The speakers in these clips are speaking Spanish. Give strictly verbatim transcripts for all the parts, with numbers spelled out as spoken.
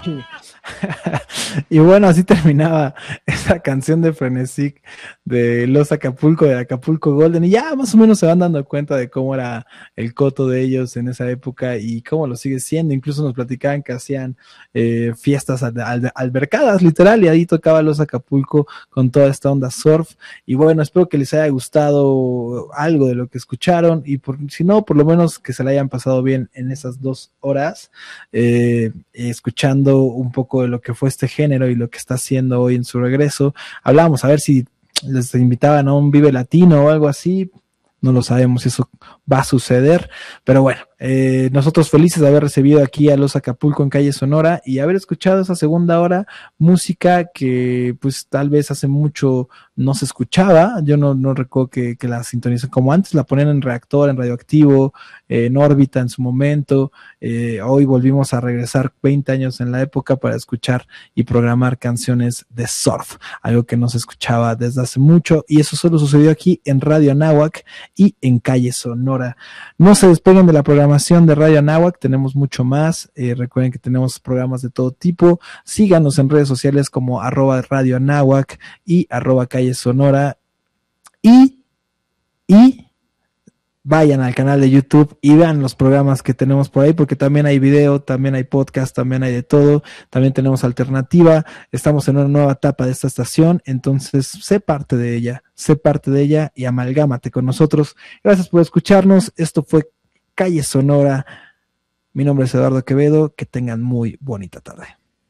Y bueno, así terminaba esa canción de Frenesí de Los Acapulco, de Acapulco Golden. Y ya más o menos se van dando cuenta de cómo era el coto de ellos en esa época y cómo lo sigue siendo. Incluso nos platicaban que hacían eh, fiestas al, al, albercadas, literal, y ahí tocaba Los Acapulco con toda esta onda surf. Y bueno, espero que les haya gustado algo de lo que escucharon. Y por, si no, por lo menos que se la hayan pasado bien en esas dos horas, eh, escuchando un poco de lo que fue este género y lo que está haciendo hoy en su regreso. Hablábamos a ver si les invitaban a un Vive Latino o algo así. No lo sabemos si eso va a suceder, pero bueno, eh, nosotros felices de haber recibido aquí a Los Acapulco en Calle Sonora y haber escuchado esa segunda hora, música que pues tal vez hace mucho no se escuchaba. Yo no, no recuerdo que, que la sintonicen como antes, la ponían en Reactor, en Radioactivo, eh, en órbita en su momento. Eh, hoy volvimos a regresar veinte años en la época para escuchar y programar canciones de surf, algo que no se escuchaba desde hace mucho, y eso solo sucedió aquí en Radio Anáhuac y en Calle Sonora. No se despeguen de la programación de Radio Anáhuac, tenemos mucho más. Eh, recuerden que tenemos programas de todo tipo. Síganos en redes sociales como arroba Radio Anáhuac y arroba Calle Sonora. Y, y vayan al canal de YouTube y vean los programas que tenemos por ahí, porque también hay video, también hay podcast, también hay de todo, también tenemos alternativa. Estamos en una nueva etapa de esta estación, entonces sé parte de ella, sé parte de ella y amalgámate con nosotros. Gracias por escucharnos, esto fue Calle Sonora. Mi nombre es Eduardo Quevedo, que tengan muy bonita tarde.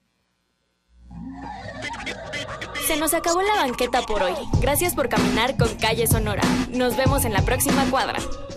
Se nos acabó la banqueta por hoy. Gracias por caminar con Calle Sonora. Nos vemos en la próxima cuadra.